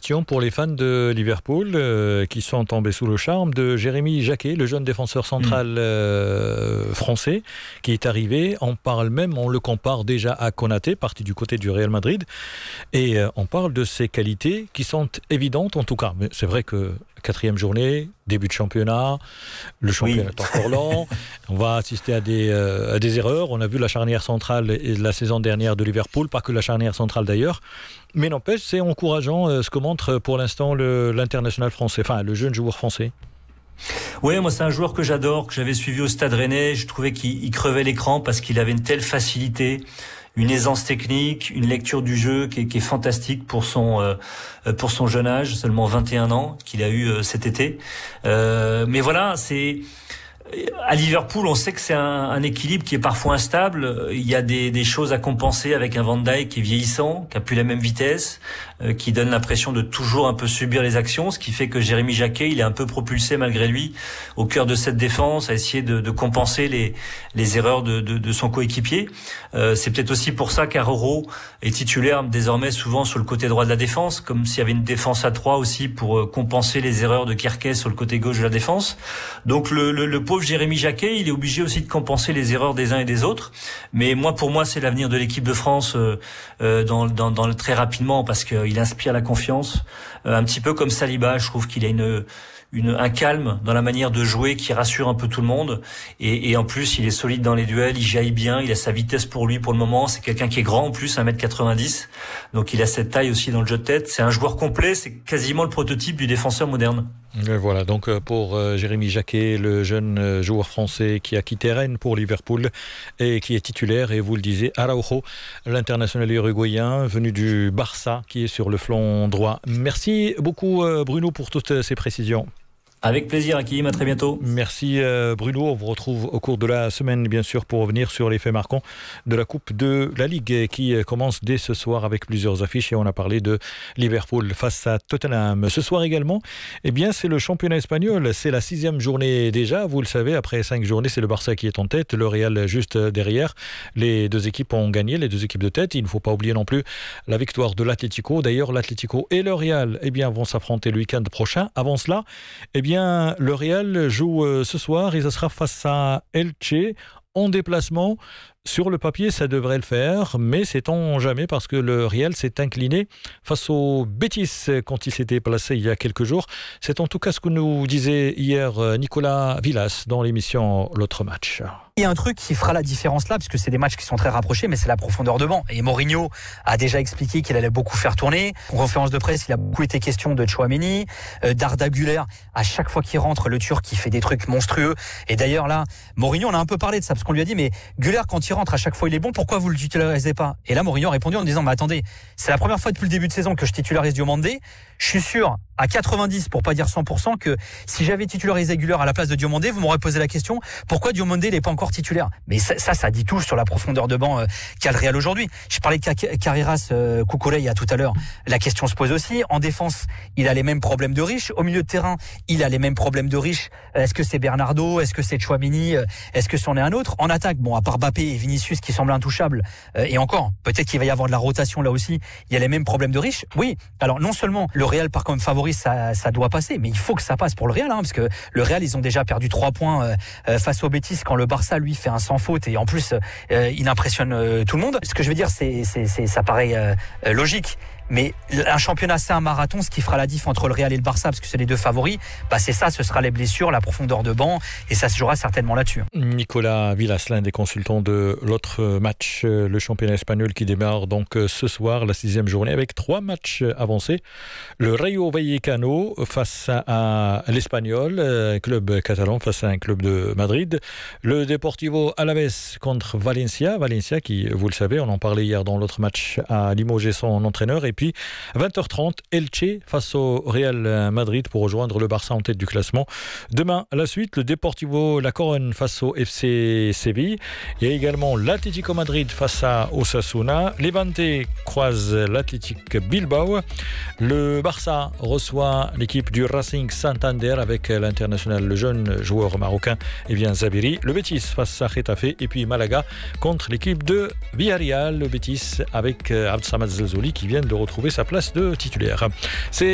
question pour les fans de Liverpool qui sont tombés sous le charme de Jérémy Jacquet, le jeune défenseur central français qui est arrivé. On le compare déjà à Konaté, parti du côté du Real Madrid. Et on parle de ses qualités qui sont évidentes en tout cas. Mais c'est vrai que 4e journée, début de championnat, le championnat est encore long. On va assister à des erreurs. On a vu la charnière centrale la saison dernière de Liverpool, pas que la charnière centrale d'ailleurs. Mais n'empêche, c'est encourageant ce que montre pour l'instant l'international français, enfin le jeune joueur français. Oui, moi c'est un joueur que j'adore, que j'avais suivi au Stade Rennais. Je trouvais qu'il crevait l'écran parce qu'il avait une telle facilité, une aisance technique, une lecture du jeu qui est fantastique pour son jeune âge, seulement 21 ans qu'il a eu cet été. Mais voilà, à Liverpool, on sait que c'est un équilibre qui est parfois instable. Il y a des choses à compenser avec un Van Dijk qui est vieillissant, qui a plus la même vitesse, qui donne l'impression de toujours un peu subir les actions, ce qui fait que Jérémy Jacquet, il est un peu propulsé malgré lui au cœur de cette défense à essayer de compenser les erreurs de son coéquipier. C'est peut-être aussi pour ça qu'Aroro est titulaire désormais souvent sur le côté droit de la défense, comme s'il y avait une défense à 3 aussi pour compenser les erreurs de Kerkez sur le côté gauche de la défense. Donc le pauvre Jérémy Jacquet, il est obligé aussi de compenser les erreurs des uns et des autres. Mais pour moi, c'est l'avenir de l'équipe de France très rapidement parce qu'il inspire la confiance. Un petit peu comme Saliba, je trouve qu'il a un calme dans la manière de jouer qui rassure un peu tout le monde. Et en plus, il est solide dans les duels, il jaillit bien, il a sa vitesse pour lui pour le moment. C'est quelqu'un qui est grand en plus, 1m90. Donc il a cette taille aussi dans le jeu de tête. C'est un joueur complet, c'est quasiment le prototype du défenseur moderne. Et voilà, donc pour Jérémy Jacquet, le jeune joueur français qui a quitté Rennes pour Liverpool et qui est titulaire, et vous le disiez, Araujo, l'international uruguayen venu du Barça, qui est sur le flanc droit. Merci beaucoup Bruno pour toutes ces précisions. Avec plaisir, Hakim, à très bientôt. Merci Bruno, on vous retrouve au cours de la semaine bien sûr pour revenir sur les faits marquants de la Coupe de la Ligue qui commence dès ce soir avec plusieurs affiches, et on a parlé de Liverpool face à Tottenham. Ce soir également, c'est le championnat espagnol, c'est la 6e journée déjà, vous le savez, après 5 journées c'est le Barça qui est en tête, le Real juste derrière. Les deux équipes ont gagné, les deux équipes de tête. Il ne faut pas oublier non plus la victoire de l'Atlético. D'ailleurs l'Atlético et le Real vont s'affronter le week-end prochain. Avant cela, le Real joue ce soir et ça sera face à Elche en déplacement. Sur le papier, ça devrait le faire, mais sait-on jamais, parce que le Real s'est incliné face au Betis quand il s'était placé il y a quelques jours. C'est en tout cas ce que nous disait hier Nicolas Villas dans l'émission L'autre match. Il y a un truc qui fera la différence là, parce que c'est des matchs qui sont très rapprochés, mais c'est la profondeur de banc. Et Mourinho a déjà expliqué qu'il allait beaucoup faire tourner. En conférence de presse, il a beaucoup été question de Tchouaméni, d'Arda Güler. À chaque fois qu'il rentre, le Turc, il fait des trucs monstrueux. Et d'ailleurs là, Mourinho, on a un peu parlé de ça, parce qu'on lui a dit, mais Güler, quand il rentre, à chaque fois il est bon, pourquoi vous le titularisez pas? Et là, Mourinho a répondu en disant, mais attendez, c'est la première fois depuis le début de saison que je titularise Diomandé. Je suis sûr, à 90, pour pas dire 100%, que si j'avais titularisé Güler à la place de Diomandé, vous m'aurez posé la question, pourquoi Diomandé n'est pas encore titulaire? Mais ça dit tout sur la profondeur de banc qu'a le Real aujourd'hui. Je parlais de Carreras Cucurella il y a tout à l'heure. La question se pose aussi. En défense, il a les mêmes problèmes de Riche. Au milieu de terrain, il a les mêmes problèmes de Riche. Est-ce que c'est Bernardo? Est-ce que c'est Tchouaméni? Est-ce que c'en est un autre? En attaque, à part Mbappé et Vinicius qui semblent intouchables, et encore, peut-être qu'il va y avoir de la rotation là aussi, il y a les mêmes problèmes de Riche. Oui, alors non seulement le Real part comme favori, ça doit passer, mais il faut que ça passe pour le Real, parce que le Real, ils ont déjà perdu 3 points face au Betis quand le Barça, lui, fait un sans faute, et en plus, il impressionne tout le monde. Ce que je veux dire, ça paraît logique. Mais un championnat, c'est un marathon. Ce qui fera la diff entre le Real et le Barça, parce que c'est les deux favoris, c'est ça, ce sera les blessures, la profondeur de banc, et ça se jouera certainement là-dessus. Nicolas Villas, l'un des consultants de l'autre match, le championnat espagnol qui démarre donc ce soir, la 6e journée, avec 3 matchs avancés. Le Rayo Vallecano face à l'Espagnol, club catalan face à un club de Madrid. Le Deportivo Alavés contre Valencia qui, vous le savez, on en parlait hier dans l'autre match, a limogé son entraîneur. Et puis 20h30, Elche face au Real Madrid pour rejoindre le Barça en tête du classement. Demain, à la suite, le Deportivo La Coruña face au FC Séville. Il y a également l'Atlético Madrid face à Osasuna. Levante croise l'Athletic Bilbao. Le Barça reçoit l'équipe du Racing Santander avec l'international, le jeune joueur marocain Zabiri. Le Betis face à Getafe, et puis Malaga contre l'équipe de Villarreal. Le Betis avec Abdessamad Zelzouli qui vient de retrouver sa place de titulaire. C'est